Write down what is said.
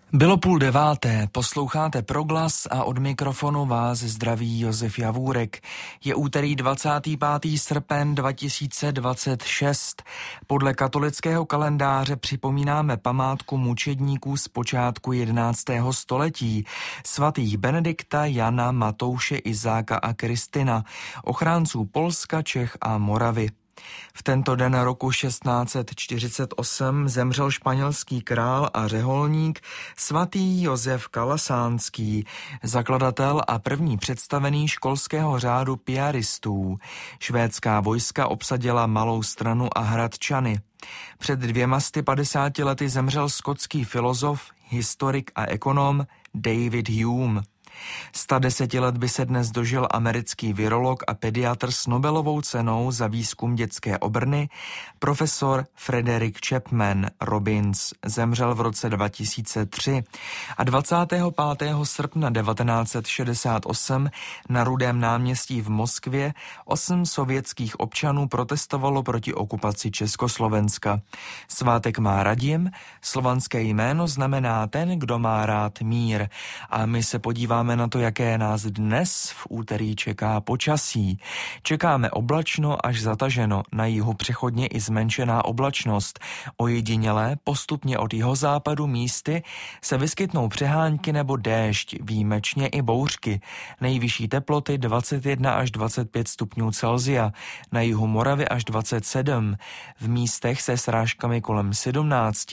Bylo 8:30, posloucháte Proglas a od mikrofonu vás zdraví Josef Javůrek. Je úterý 25. srpen 2026. Podle katolického kalendáře připomínáme památku mučedníků z počátku 11. století, svatých Benedikta, Jana, Matouše, Izáka a Kristina, ochránců Polska, Čech a Moravy. V tento den roku 1648 zemřel španělský král a řeholník svatý Josef Kalasánský, zakladatel a první představený školského řádu piaristů. Švédská vojska obsadila Malou Stranu a Hradčany. Před 250 lety zemřel skotský filozof, historik a ekonom David Hume. 110 let by se dnes dožil americký virolog a pediatr s Nobelovou cenou za výzkum dětské obrny, profesor Frederick Chapman Robbins. Zemřel v roce 2003 a 25. srpna 1968 na Rudém náměstí v Moskvě 8 sovětských občanů protestovalo proti okupaci Československa. Svátek má Radim, slovanské jméno znamená ten, kdo má rád mír. A my se podíváme na to, jaké nás dnes v úterý čeká počasí. Čekáme oblačno až zataženo, na jihu přechodně i zmenšená oblačnost. Ojedinělé postupně od jihozápadu místy se vyskytnou přehánky nebo déšť, výjimečně i bouřky. Nejvyšší teploty 21 až 25 stupňů Celsia, na jihu Moravy až 27. V místech se srážkami kolem 17